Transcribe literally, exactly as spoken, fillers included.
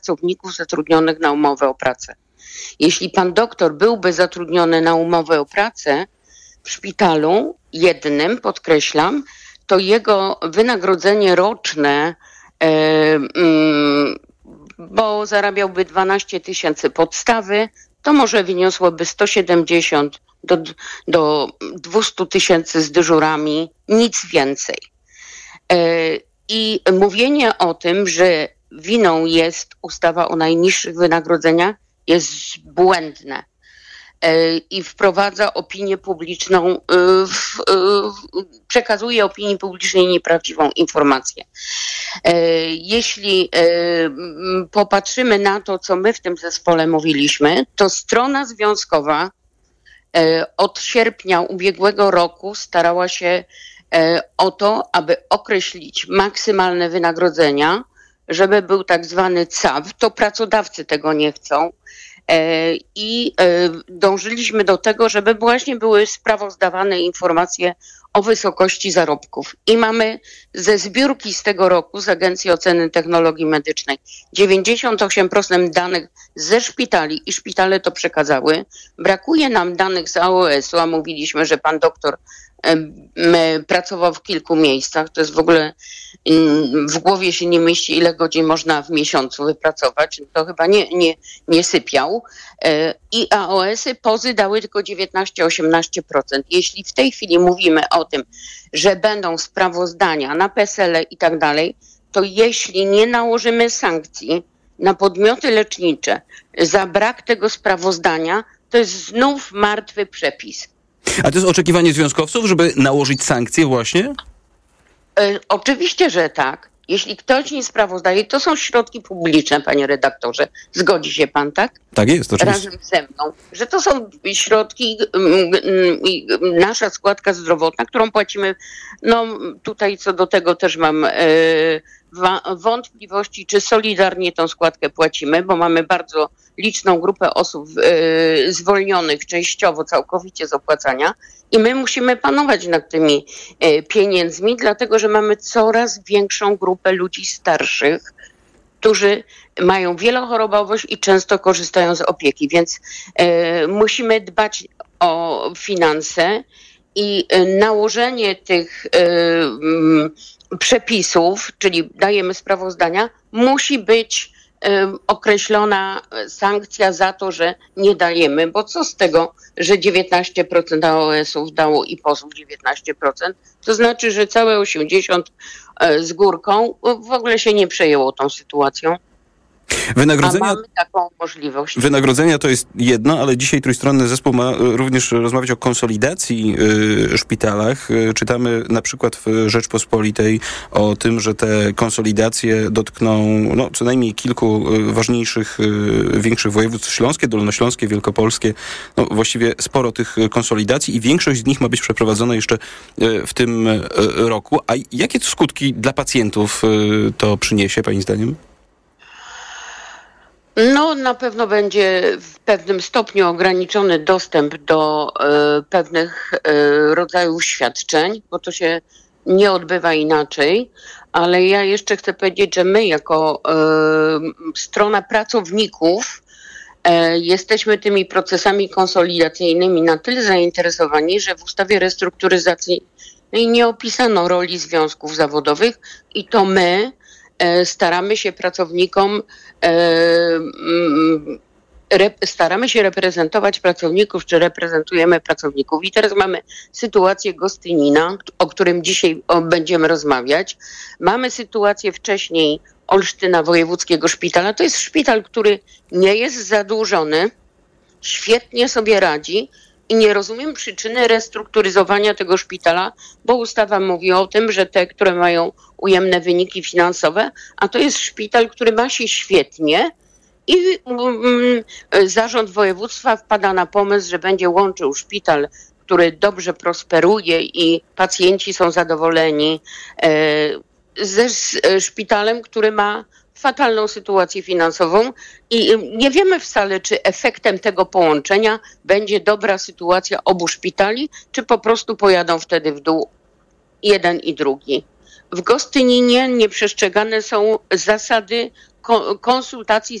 pracowników zatrudnionych na umowę o pracę. Jeśli pan doktor byłby zatrudniony na umowę o pracę w szpitalu jednym, podkreślam, to jego wynagrodzenie roczne, e, mm, bo zarabiałby dwanaście tysięcy podstawy, to może wyniosłoby sto siedemdziesiąt do, do dwieście tysięcy z dyżurami, nic więcej. E, I mówienie o tym, że winą jest ustawa o najniższych wynagrodzeniach, jest błędne i wprowadza opinię publiczną, w, w, przekazuje opinii publicznej nieprawdziwą informację. Jeśli popatrzymy na to, co my w tym zespole mówiliśmy, to strona związkowa od sierpnia ubiegłego roku starała się o to, aby określić maksymalne wynagrodzenia, żeby był tak zwany C A W, to pracodawcy tego nie chcą. I dążyliśmy do tego, żeby właśnie były sprawozdawane informacje o wysokości zarobków. I mamy ze zbiórki z tego roku, z Agencji Oceny Technologii Medycznej, dziewięćdziesiąt osiem procent danych ze szpitali i szpitale to przekazały. Brakuje nam danych z A O S-u, a mówiliśmy, że pan doktor pracował w kilku miejscach. To jest w ogóle, w głowie się nie mieści, ile godzin można w miesiącu wypracować. To chyba nie, nie, nie sypiał. I A O S-y, pozy dały tylko dziewiętnaście do osiemnastu procent. Jeśli w tej chwili mówimy o tym, że będą sprawozdania na P E S E L-e i tak dalej, to jeśli nie nałożymy sankcji na podmioty lecznicze za brak tego sprawozdania, to jest znów martwy przepis. A to jest oczekiwanie związkowców, żeby nałożyć sankcje właśnie? E, oczywiście, że tak. Jeśli ktoś nie sprawozdaje, to są środki publiczne, panie redaktorze. Zgodzi się pan, tak? Tak jest, oczywiście. Razem ze mną, że to są środki, nasza składka zdrowotna, którą płacimy. No tutaj co do tego też mam e, wątpliwości, czy solidarnie tą składkę płacimy, bo mamy bardzo liczną grupę osób e, zwolnionych częściowo, całkowicie z opłacania i my musimy panować nad tymi e, pieniędzmi, dlatego że mamy coraz większą grupę ludzi starszych, którzy mają wielochorobowość i często korzystają z opieki, więc e, musimy dbać o finanse i e, nałożenie tych e, m, przepisów, czyli dajemy sprawozdania, musi być e, określona sankcja za to, że nie dajemy, bo co z tego, że dziewiętnaście procent A O S-ów dało i posłów dziewiętnaście procent, to znaczy, że całe osiemdziesiąt procent z górką w ogóle się nie przejęło tą sytuacją. Wynagrodzenia, A mamy taką możliwość. Wynagrodzenia to jest jedno, ale dzisiaj trójstronny zespół ma również rozmawiać o konsolidacji w szpitalach. Czytamy na przykład w Rzeczpospolitej o tym, że te konsolidacje dotkną no, co najmniej kilku ważniejszych, większych województw: śląskie, dolnośląskie, wielkopolskie. No, właściwie sporo tych konsolidacji i większość z nich ma być przeprowadzona jeszcze w tym roku. A jakie skutki dla pacjentów to przyniesie, pani zdaniem? No, na pewno będzie w pewnym stopniu ograniczony dostęp do e, pewnych e, rodzajów świadczeń, bo to się nie odbywa inaczej, ale ja jeszcze chcę powiedzieć, że my jako e, strona pracowników e, jesteśmy tymi procesami konsolidacyjnymi na tyle zainteresowani, że w ustawie restrukturyzacyjnej nie opisano roli związków zawodowych i to my staramy się pracownikom, staramy się reprezentować pracowników, czy reprezentujemy pracowników. I teraz mamy sytuację Gostynina, o którym dzisiaj będziemy rozmawiać. Mamy sytuację wcześniej Olsztyna Wojewódzkiego Szpitala. To jest szpital, który nie jest zadłużony, świetnie sobie radzi. I nie rozumiem przyczyny restrukturyzowania tego szpitala, bo ustawa mówi o tym, że te, które mają ujemne wyniki finansowe, a to jest szpital, który ma się świetnie i um, zarząd województwa wpada na pomysł, że będzie łączył szpital, który dobrze prosperuje i pacjenci są zadowoleni, e, ze szpitalem, który ma fatalną sytuację finansową i nie wiemy wcale, czy efektem tego połączenia będzie dobra sytuacja obu szpitali, czy po prostu pojadą wtedy w dół jeden i drugi. W Gostyninie nieprzestrzegane są zasady konsultacji